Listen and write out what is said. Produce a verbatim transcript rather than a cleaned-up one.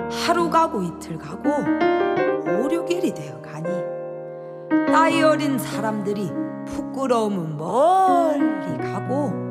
하루 가고 이틀 가고 오, 육 일이 되어 가니 나이 어린 사람들이 부끄러움은 멀리 가고